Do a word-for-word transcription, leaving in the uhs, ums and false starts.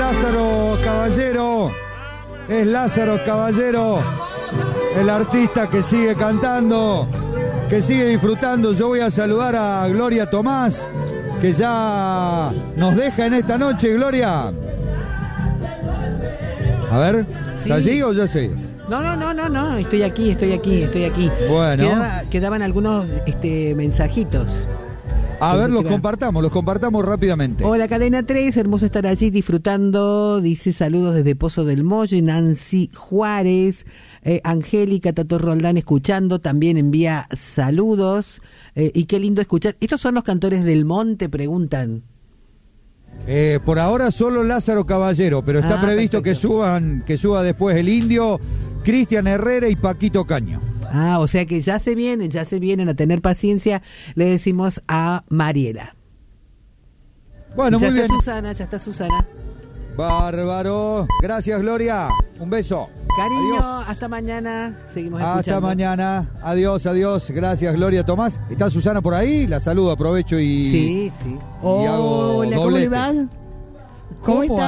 Lázaro Caballero. Es Lázaro Caballero, el artista que sigue cantando, que sigue disfrutando. Yo voy a saludar a Gloria Tomás, que ya nos deja en esta noche. Gloria. A ver, Sí. ¿está allí o ya sé? No, no, no, no, no, estoy aquí, estoy aquí, estoy aquí. Bueno. Quedaba- quedaban algunos este, mensajitos. A ver, los Positiva. compartamos, los compartamos rápidamente. Hola, Cadena tres, hermoso estar allí disfrutando, dice saludos desde Pozo del Molle, Nancy Juárez, eh, Angélica Tato Roldán escuchando, también envía saludos, eh, y qué lindo escuchar. ¿Estos son los cantores del monte? Preguntan. Eh, por ahora solo Lázaro Caballero, pero está Ah, previsto que perfecto. suban, que suba después el Indio, Cristian Herrera y Paquito Caño. Ah, o sea que ya se vienen, ya se vienen a tener paciencia, le decimos a Mariela. Bueno, Y ya muy está bien. Susana, ya está Susana. Bárbaro. Gracias, Gloria. Un beso. Cariño, Adiós. hasta mañana. Seguimos Hasta escuchando. mañana. Adiós, adiós. Gracias, Gloria Tomás. ¿Está Susana por ahí? La saludo, aprovecho y... Sí, sí. y hago Hola, ¿cómo le doblete. va? ¿Cómo está?